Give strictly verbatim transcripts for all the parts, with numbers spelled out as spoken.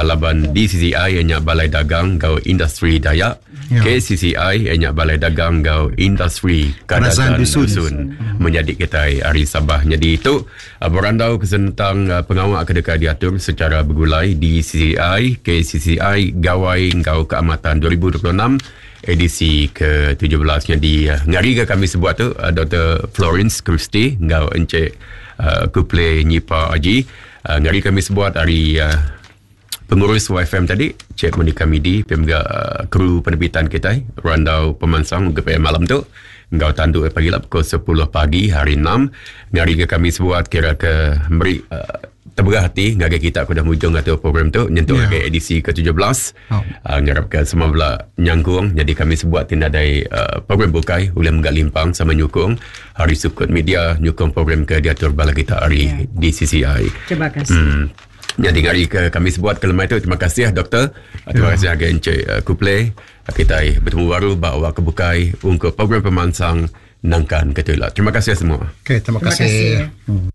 laban D C C I ianya Balai Dagang Gau Industri Dayak, ya. K C C I ianya Balai Dagang Gau Industri Kadazan Dusun, Dusun menjadi kita hari Sabah. Jadi itu uh, berandau kesentang uh, pengawal kedekah diatur secara bergulai D C C I, K C C I Gawai Gau Keamatan dua ribu dua puluh enam edisi ke tujuh belas. Jadi uh, ngari ke kami sebuat tu uh, Doktor Florence Christie Gau Encik uh, Kuple Nyipa Aji. Uh, ngari kami sebuat hari uh, pengurus Y F M tadi, Cik Monika Midi, pemega uh, kru penerbitan kita, randau pemansang ke malam tu, ngau tanduk pagi lah pukul sepuluh pagi hari enam. Ngari ke kami sebuat kira ke beri uh, terberah hati ngagai kita pada hujung atau program tu nyentuh yeah. ke edisi ke tujuh belas. Oh. Uh, ngarapkan semua pula nyangkung. Jadi kami sebuat tindadai uh, program bukai oleh Menggak Limpang sama nyukung Hari Sukut Media nyukung program ke diatur bala kita hari yeah. D C C I. Terima kasih. Hmm. Jadi hari ke kami sebuat ke lemah itu. Terima kasih Doktor. Terima kasih agak Encik uh, Kuple. Kita bertemu baru bawa kebukai untuk program pemansang nangkan ketulah. Terima kasih semua. Okay, terima, terima kasih. kasih. Hmm.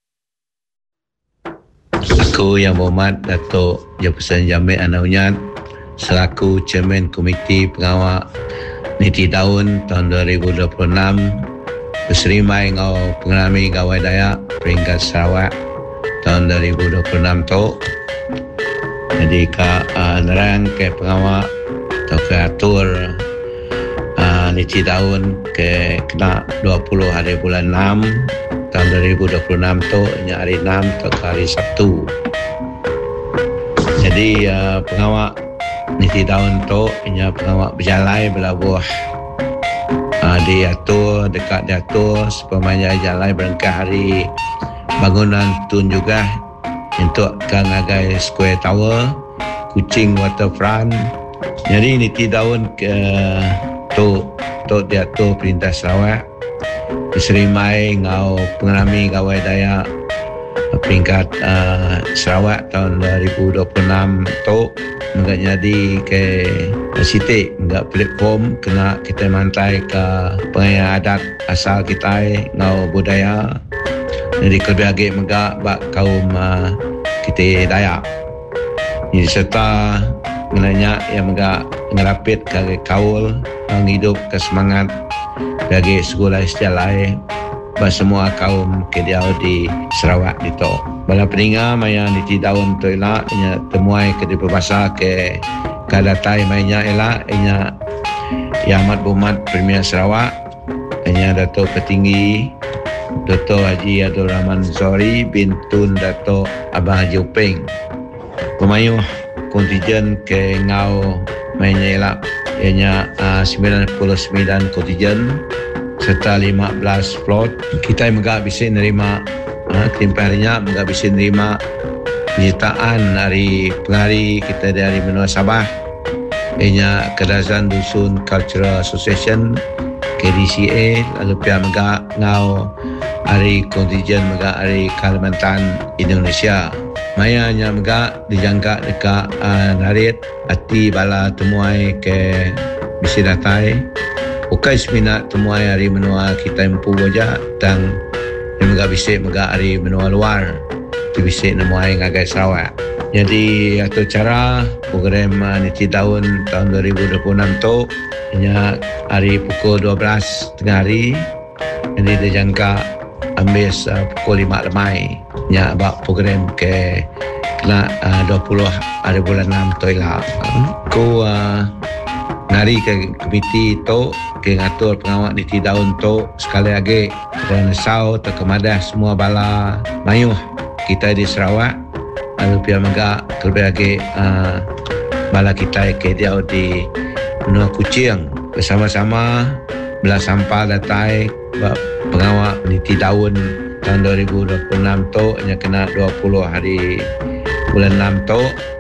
Aku Yang Berhormat Datuk Jefferson Jamil Anaunyat selaku Chairman Komiti Pengawal Niti Daun tahun dua ribu dua puluh enam berserimai ngau pengalami Gawai Dayak peringkat Sarawak tahun dua ribu dua puluh enam tu. Jadi ka uh, nerang ke pengawal atau ke atur uh, Niti Daun ke kena dua puluh hari bulan enam tahun dua ribu dua puluh enam tu nya hari enam atau hari Sabtu. Jadi uh, pengawal Niti Daun tu nya pengawal berjalai belabuh uh, diatur dekat diatur supaya jalai berengkah hari bangunan tun juga untuk kangagai Square Tower, Kuching Waterfront. Jadi Niti Daun ke tu tu diatur Perintah Sarawak diserimai ngau pengalami Gawai Dayak peringkat uh, Sarawak tahun dua ribu dua puluh enam tu menggak jadi ke sitik menggak platform kena kita mantai ke pengaya adat asal kita ngau budaya. Jadi kelebih menggak bak kaum uh, kita Dayak. Jadi serta menanya yang menggak ngerapit ke kaul menghidup ke semangat bagi sekolah sejalai bagi semua kaum kediau di Sarawak itu. Bala peninga maya Niti Daun tu elak inya temuai ke di berbahasa ke kadatai mainnya elak inya Yang Amat Berhormat Premier Sarawak inya Datuk Petinggi Dato' Haji Abdul Rahman Zori bin Tun Dato' Abang Haji Upeng. Pemayuh kontijen ke ngau mainnya elak ianya uh, sembilan puluh sembilan kontijen serta lima belas plot. Kita juga bisa nerima uh, kelimpahannya juga bisa nerima penyertaan dari pengari kita dari benua Sabah ianya Kadazan Dusun Cultural Association K D C A, lalu pihak juga ngau hari kontijen juga hari Kalimantan Indonesia. Maya nya juga dijangka dekat uh, narit hati bala temuai ke bisi datai. Ukai seminat temuai hari menua kita empu wajah dan yang juga bisa juga hari menua luar tu bisa nemuai ngagai Sarawak. Jadi atau cara program uh, Niti Daun tahun dua ribu dua puluh enam tu nya hari pukul dua belas tengah hari. Jadi dijangka ambil uh, pukul lima lemai nya bak program ke kena uh, dua puluh hari bulan enam tu lah. Ku uh, ngari ke komiti tu ke ngatur pengawal Niti Daun tu sekali lagi dan sau terkemadah semua bala mayuh kita di Sarawak lalu pihak megak terlebih lagi uh, bala kita ke dia di benua Kuching bersama-sama belah sampah datai pengawal Niti Daun tahun dua ribu dua puluh enam tu hanya kena dua puluh hari bulan enam tu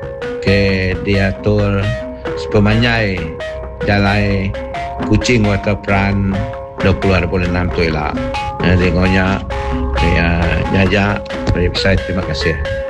ke diatur sepemanyai jalai Kuching Waterfront dua puluh hari bulan enam tu lah. Jadi ngonya ya jajak dari website. Terima kasih.